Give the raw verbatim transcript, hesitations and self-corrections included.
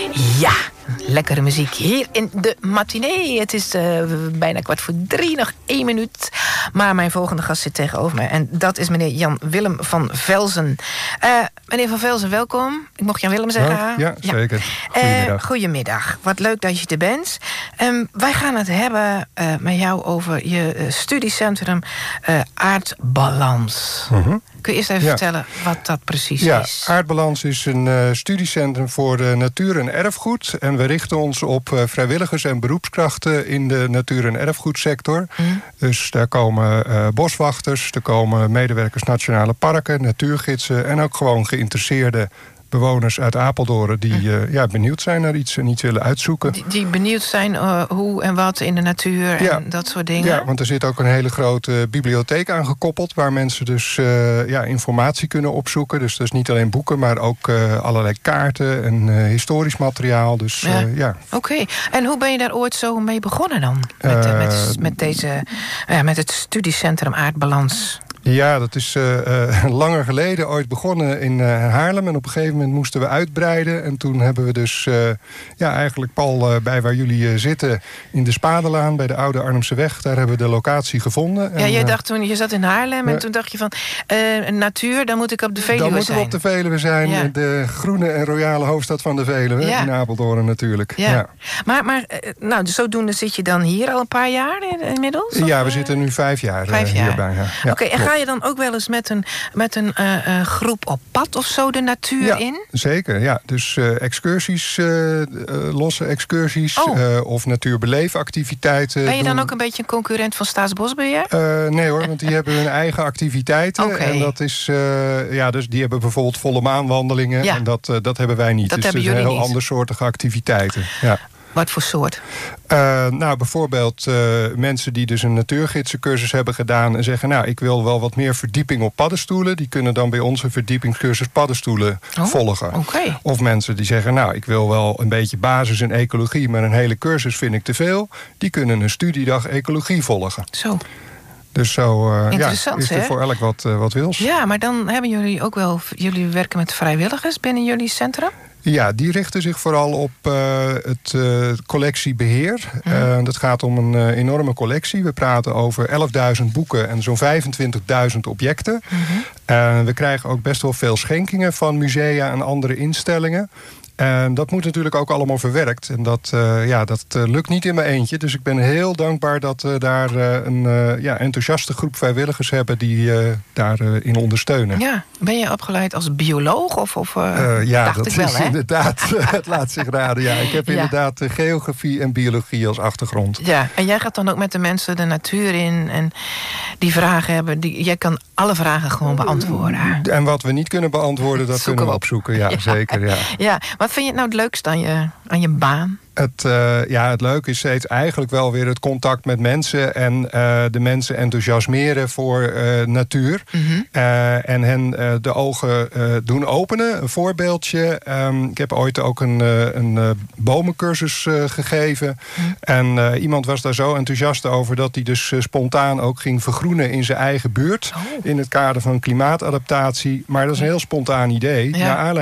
Ja, lekkere muziek hier in de matinee. Het is uh, bijna kwart voor drie, nog één minuut. Maar mijn volgende gast zit tegenover mij. En dat is meneer Jan Willem van Velzen. Uh, meneer van Velzen, welkom. Ik mocht Jan Willem zeggen. Ja, ja, zeker. Goedemiddag. Uh, goedemiddag. Wat leuk dat je er bent. Um, wij gaan het hebben uh, met jou over je uh, studiecentrum uh, Aardbalans. Uh-huh. Kun je eerst even ja. vertellen wat dat precies ja, is? Aardbalans is een uh, studiecentrum voor uh, natuur- en erfgoed. En we richten ons op uh, vrijwilligers en beroepskrachten in de natuur- en erfgoedsector. Mm. Dus daar komen uh, boswachters, er komen medewerkers nationale parken, natuurgidsen en ook gewoon geïnteresseerde bewoners uit Apeldoorn die uh, ja, benieuwd zijn naar iets en iets willen uitzoeken. Die, die benieuwd zijn uh, hoe en wat in de natuur ja. en dat soort dingen? Ja, want er zit ook een hele grote bibliotheek aan gekoppeld waar mensen dus uh, ja, informatie kunnen opzoeken. Dus dat is niet alleen boeken, maar ook uh, allerlei kaarten en uh, historisch materiaal. Dus, ja. Uh, ja. Oké, okay. En hoe ben je daar ooit zo mee begonnen dan? Met, uh, met, met, deze, uh, met het studiecentrum Aardbalans? Ja, dat is uh, uh, langer geleden ooit begonnen in uh, Haarlem. En op een gegeven moment moesten we uitbreiden. En toen hebben we dus uh, ja, eigenlijk pal uh, bij waar jullie uh, zitten in de Spadelaan bij de Oude Arnhemse Weg. Daar hebben we de locatie gevonden. Ja, en, jij uh, dacht toen, je zat in Haarlem en uh, toen dacht je van uh, natuur, dan moet ik op de Veluwe zijn. Dan moeten we op de Veluwe zijn. Ja. De groene en royale hoofdstad van de Veluwe. Ja. In Apeldoorn natuurlijk. Ja. Ja. Maar, maar nou, zodoende zit je dan hier al een paar jaar inmiddels? Ja, of, we zitten nu vijf jaar, vijf uh, jaar. hierbij. Ja. Ja, Oké, okay, en ga je dan ook wel eens met een, met een uh, uh, groep op pad of zo de natuur ja, in? Zeker, ja. Dus uh, excursies, uh, uh, losse excursies oh. uh, of natuurbeleefactiviteiten. Ben je dan doen. ook een beetje een concurrent van Staatsbosbeheer? Uh, nee hoor, want die hebben hun eigen activiteiten. Okay. En dat is, uh, ja, dus die hebben bijvoorbeeld volle maanwandelingen. Ja. En dat, uh, dat hebben wij niet. Dat dus hebben het zijn jullie heel niet. andersoortige activiteiten. Ja. Wat voor soort? Uh, nou, bijvoorbeeld uh, mensen die dus een natuurgidsencursus hebben gedaan en zeggen, nou, ik wil wel wat meer verdieping op paddenstoelen. Die kunnen dan bij ons een verdiepingscursus paddenstoelen oh, volgen. Okay. Of mensen die zeggen, nou, ik wil wel een beetje basis in ecologie, maar een hele cursus vind ik te veel. Die kunnen een studiedag ecologie volgen. Zo. Dus zo uh, ja, is er hè? voor elk wat, uh, wat wils. Ja, maar dan hebben jullie ook wel, jullie werken met vrijwilligers binnen jullie centrum? Ja, die richten zich vooral op uh, het uh, collectiebeheer. Mm. Uh, dat gaat om een uh, enorme collectie. We praten over elfduizend boeken en zo'n vijfentwintigduizend objecten. Mm-hmm. Uh, we krijgen ook best wel veel schenkingen van musea en andere instellingen. En dat moet natuurlijk ook allemaal verwerkt. En dat, uh, ja, dat uh, lukt niet in mijn eentje. Dus ik ben heel dankbaar dat we daar uh, een uh, ja, enthousiaste groep vrijwilligers hebben die uh, daarin uh, ondersteunen. Ja, ben je opgeleid als bioloog? Of, of, uh, uh, ja, dacht dat ik wel, is hè? inderdaad, het laat zich raden. Ja, ik heb ja. inderdaad uh, geografie en biologie als achtergrond. Ja, en jij gaat dan ook met de mensen de natuur in en die vragen hebben. Die, jij kan alle vragen gewoon beantwoorden. En wat we niet kunnen beantwoorden, dat Zoeken kunnen we we opzoeken. Ja, ja. zeker. Ja. Ja, wat vind je nou het leukste aan je, aan je baan? Het, uh, ja, het leuke is steeds eigenlijk wel weer het contact met mensen en uh, de mensen enthousiasmeren voor uh, natuur. Mm-hmm. Uh, en hen uh, de ogen uh, doen openen. Een voorbeeldje. Um, ik heb ooit ook een, uh, een uh, bomencursus uh, gegeven. Mm. En uh, iemand was daar zo enthousiast over dat hij dus uh, spontaan ook ging vergroenen in zijn eigen buurt. Oh. In het kader van klimaatadaptatie. Maar dat is een heel spontaan idee. Ja. Naar